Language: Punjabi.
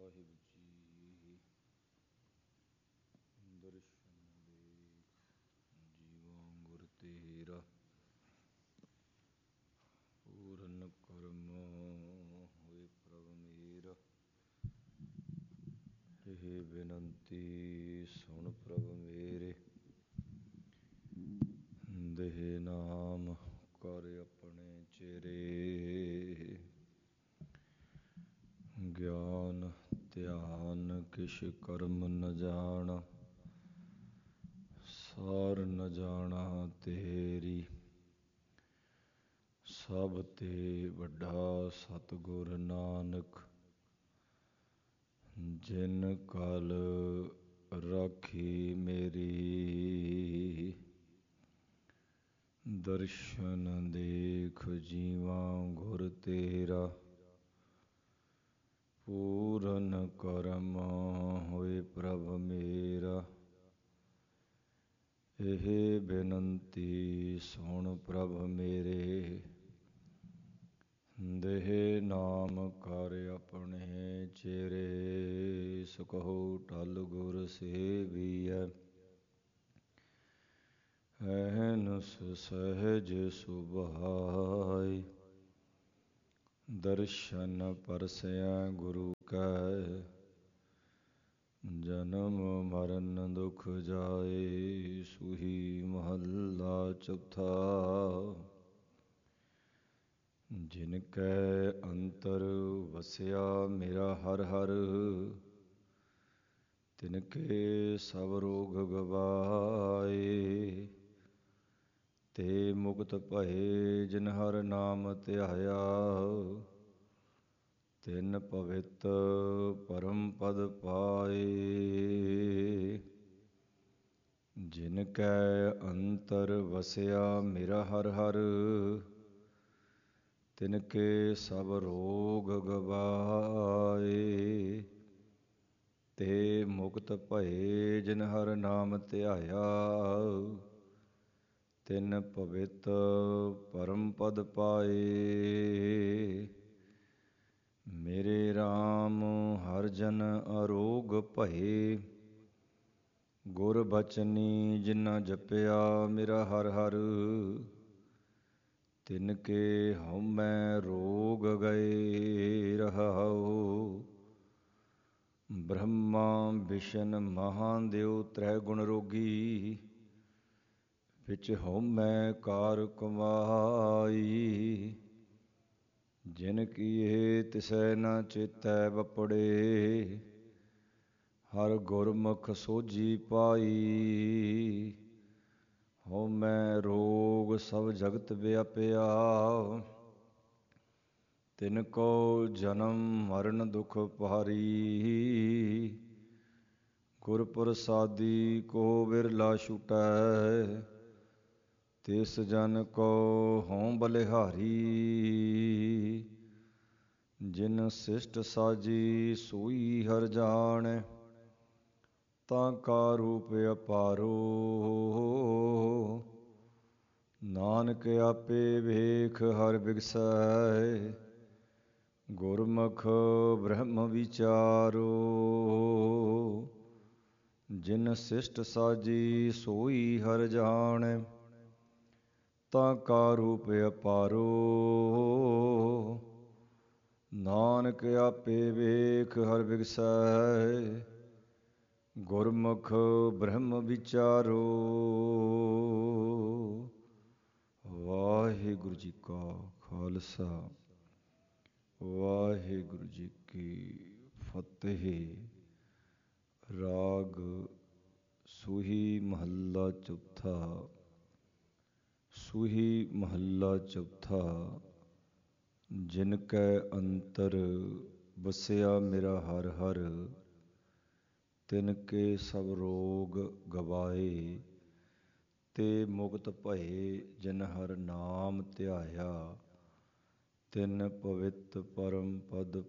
ਸਾਹਿਬ ਜੀ। ਦਰਸ਼ਨ ਦੇਖ ਜੀਵਾਂ ਗੁਰ ਤੇਰਾ, ਪੂਰਨ ਕਰਮ ਹੋਏ ਪ੍ਰਭ ਮੇਰਾ। ਇਹ ਬੇਨੰਤੀ ਸੁਣ ਪ੍ਰਭ ਮੇਰੇ, ਦੇਹ ਨਾਮ ਕਰ ਆਪਣੇ ਚੇਰੇ। ਗਿਆਨ ਧਿਆਨ ਕਿਛ ਕਰਮ ਨ ਜਾਣਾ, ਸਾਰ ਨ ਜਾਣਾ ਤੇਰੀ। ਸਭ ਤੇ ਵੱਡਾ ਸਤਿਗੁਰ ਨਾਨਕ, ਜਿਨ ਕਲ ਰਾਖੀ ਮੇਰੀ। ਦਰਸ਼ਨ ਦੇਖ ਜੀਵਾਂ ਗੁਰ ਤੇਰਾ, ਪੂਰਨ ਕਰਮ ਹੋਏ ਪ੍ਰਭ ਮੇਰਾ। ਇਹ ਬੇਨੰਤੀ ਸੁਣ ਪ੍ਰਭ ਮੇਰੇ, ਦੇਹ ਨਾਮ ਕਰ ਆਪਣੇ ਚੇਰੇ। ਸੋ ਕਹੋ ਟਲ ਗੁਰ ਸੇਵੀਐ, ਐਨੁਸ ਸਹਿਜ ਸੁਭਾਈ। ਦਰਸ਼ਨ ਪਰਸੈ ਗੁਰੂ ਕੈ, ਜਨਮ ਮਰਨ ਦੁਖ ਜਾਏ। ਸੂਹੀ ਮਹੱਲਾ ਚੌਥਾ। ਜਿਨ ਕੈ ਅੰਤਰ ਵਸਿਆ ਮੇਰਾ ਹਰਿ ਹਰਿ, ਤਿਨ ਕੇ ਸਭ ਰੋਗ ਗਵਾਏ। ਤੇ ਮੁਕਤ ਭਏ ਜਿਨ ਹਰਿ ਨਾਮ ਧਿਆਇਆ, ਤਿਨ ਪਵਿੱਤ ਪਰਮ ਪਦ ਪਾਏ। ਜਿਨ ਕੈ ਅੰਤਰ ਵਸਿਆ ਮੇਰਾ ਹਰਿ ਹਰਿ, ਤਿਨ ਕੇ ਸਭ ਰੋਗ ਗਵਾਏ। ਤੇ ਮੁਕਤ ਭਏ ਜਿਨ ਹਰਿ ਨਾਮ ਧਿਆਇਆ, ਤਿਨ ਪਵਿੱਤ ਪਰਮ ਪਦ ਪਾਏ। ਮੇਰੇ RAM ਹਰਿ ਜਨ ਅਰੋਗ ਭਏ, ਗੁਰ ਬਚਨੀ ਜਿਨਾ ਜਪਿਆ ਮੇਰਾ ਹਰਿ ਹਰਿ। ਤਿਨ ਕੇ ਹਉਮੈ ਰੋਗ ਗਏ ਰਹਾਉ। ਬ੍ਰਹਮਾ ਬਿਸ਼ਨ ਮਹਾਦੇਵ ਤ੍ਰੈ ਗੁਣ ਰੋਗੀ, ਵਿਚ ਹਉਮੈ ਕਾਰ ਕਮਾਈ। ਜਿਨ ਕੀਏ ਤਿਸੈ ਨ ਚੇਤੈ ਵਪੜੇ, ਹਰਿ ਗੁਰਮੁਖ ਸੋਝੀ ਪਾਈ। ਹਉਮੈ ਰੋਗ ਸਭ ਜਗਤ ਵਿਆਪਿਆ, ਤਿਨ ਕੋ ਜਨਮ ਮਰਨ ਦੁਖ ਭਾਰੀ। ਗੁਰ ਪ੍ਰਸਾਦੀ ਕੋ ਵਿਰਲਾ ਛੁਟੈ, ਤਿਸ ਜਨ ਕੋ ਹਉ ਬਲਿਹਾਰੀ। ਜਿਨ ਸਿਸ਼ਟ ਸਾਜੀ ਸੋਈ ਹਰਿ ਜਾਣੈ, ਤਾਂ ਕਾ ਰੂਪ ਅਪਾਰੋ। ਨਾਨਕ ਆਪੇ ਵੇਖ ਹਰਿ ਬਿਗਸੈ, ਗੁਰਮੁਖ ਬ੍ਰਹਮ ਵਿਚਾਰੋ। ਜਿਨ ਸਿਸ਼ਟ ਸਾਜੀ ਸੋਈ ਹਰਿ ਜਾਣੈ, ਤਾਂ ਕਾ ਰੂਪ ਅਪਾਰੋ। ਨਾਨਕ ਆਪੇ ਵੇਖ ਹਰਿ ਬਿਗਸੈ, ਗੁਰਮੁਖ ਬ੍ਰਹਮ ਵਿਚਾਰੋ। ਵਾਹਿਗੁਰੂ ਜੀ ਕਾ ਖਾਲਸਾ, ਵਾਹਿਗੁਰੂ ਜੀ ਕੀ ਫਤਿਹ। ਰਾਗ ਸੂਹੀ ਮਹੱਲਾ ਚੌਥਾ। ਸੂਹੀ ਮਹੱਲਾ ਚੌਥਾ। ਜਿਨ ਕੈ ਅੰਤਰ ਵਸਿਆ ਮੇਰਾ ਹਰਿ ਹਰਿ, ਤਿਨ ਕੇ ਸਭ ਰੋਗ ਗਵਾਏ। ਤੇ ਮੁਕਤ ਭਏ ਜਿਨ ਹਰਿ ਨਾਮ ਧਿਆਇਆ, ਤਿਨ ਪਵਿੱਤ ਪਰਮ ਪਦ